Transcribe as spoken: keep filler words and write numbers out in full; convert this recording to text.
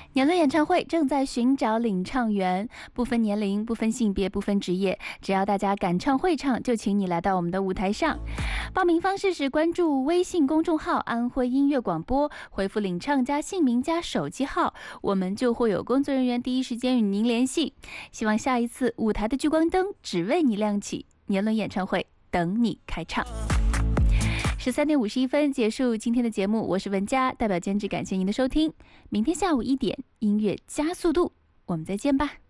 年轮演唱会正在寻找领唱员，不分年龄、不分性别、不分职业，只要大家敢唱会唱，就请你来到我们的舞台上。报名方式是关注微信公众号安徽音乐广播，回复领唱加姓名加手机号，我们就会有工作人员第一时间与您联系。希望下一次舞台的聚光灯只为你亮起，年轮演唱会等你开唱。十三点五十一分结束今天的节目，我是文佳，代表监制感谢您的收听。明天下午一点，音乐加速度，我们再见吧。